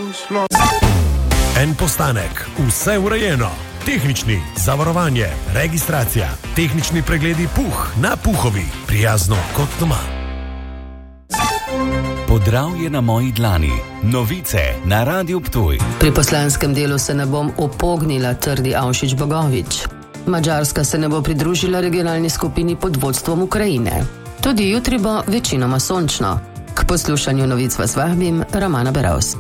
En postanek, vse urejeno. Tehnični, zavarovanje, registracija, tehnični pregledi Puh na Puhovi. Prijazno kot doma. Podravje na moji dlani. Novice na Radiu Ptuj. Pri poslanskem delu se ne bom upognila, trdi Avšič Bogovič. Madžarska se ne bo pridružila regionalni skupini pod vodstvom Ukrajine. Tudi jutri bo večinoma sončno. K poslušanju novic vas vabim, Romana Beravs.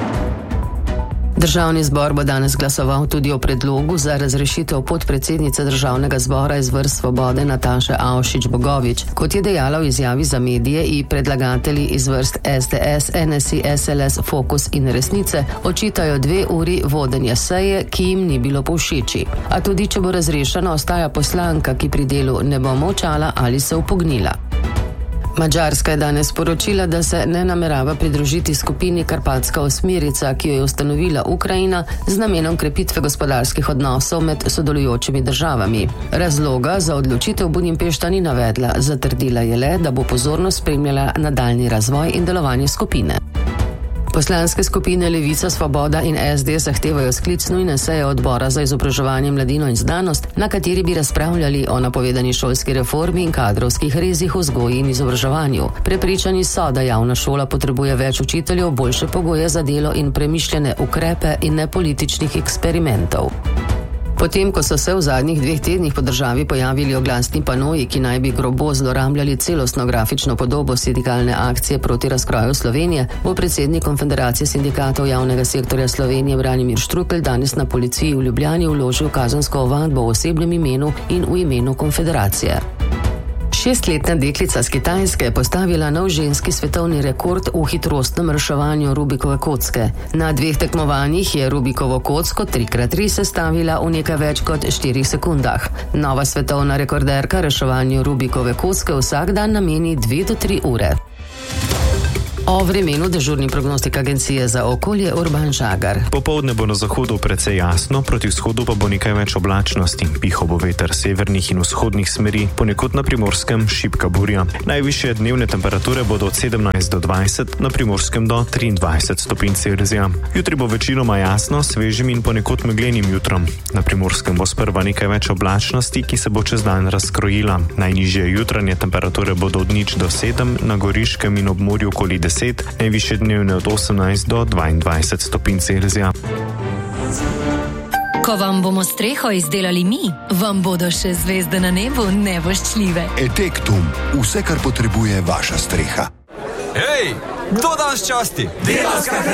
Državni zbor bo danes glasoval tudi o predlogu za razrešitev podpredsednice državnega zbora iz vrst Svobode Nataše Avšič Bogovič. Kot je dejala v izjavi za medije, in predlagatelji iz vrst SDS, NSI, SLS, Fokus in Resnice očitajo 2 uri vodenja seje, ki jim ni bilo povšeči. A tudi če bo razrešena, ostaja poslanka, ki pri delu ne bo molčala ali se upognila. Madžarska je danes sporočila, da se ne namerava pridružiti skupini Karpatska osmerica, ki jo je ustanovila Ukrajina z namenom krepitve gospodarskih odnosov med sodelujočimi državami. Razloga za odločitev Budimpešta ni navedla, zatrdila je le, da bo pozorno spremljala nadaljnji razvoj in delovanje skupine. Poslanske skupine Levica, Svoboda in SD zahtevajo sklic nujne seje odbora za izobraževanje, mladino in znanost, na kateri bi razpravljali o napovedani šolski reformi in kadrovskih rezih v vzgoji in izobraževanju. Prepričani so, da javna šola potrebuje več učiteljev, boljše pogoje za delo in premišljene ukrepe in ne političnih eksperimentov. Potem, ko so se v zadnjih 2 tednih po državi pojavili oglasni panoji, ki naj bi grobo zlorabljali celostno grafično podobo sindikalne akcije proti razkroju Slovenije, bo predsednik Konfederacije sindikatov javnega sektorja Slovenije Branimir Štrukelj danes na policiji v Ljubljani vložil kazensko ovadbo v osebnem imenu in v imenu Konfederacije. 6-letna deklica z Kitajske je postavila nov ženski svetovni rekord v hitrostnem reševanju Rubikove kocke. Na 2 tekmovanjih je Rubikovo kocko 3x3 sestavila v nekaj več kot 4 sekundah. Nova svetovna rekorderka reševanju Rubikove kocke vsak dan nameni 2 do 3 ure. O vremenu dežurni prognostik Agencije za okolje Urban Žagar. Popoldne bo na zahodu precej jasno, proti vzhodu pa bo nekaj več oblačnosti. Pihal bo veter severnih in vzhodnih smeri, ponekod na Primorskem šibka burja. Najvišje dnevne temperature bodo od 17 do 20, na Primorskem do 23 stopinj Celzija. Jutri bo večinoma jasno, svežim in ponekod meglenim jutrom. Na Primorskem bo sprva nekaj več oblačnosti, ki se bo čez dan razkrojila. Najnižje jutranje temperature bodo od 0 do 7, na Goriškem in ob morju okoli 10, najvišje dnevne od 18 do 22 stopinj Celzija. Ko vam bomo streho izdelali mi, vam bodo še zvezde na nebu nevoščljive. Etektum, vse, kar potrebuje vaša streha. Hej, kdo danes časti?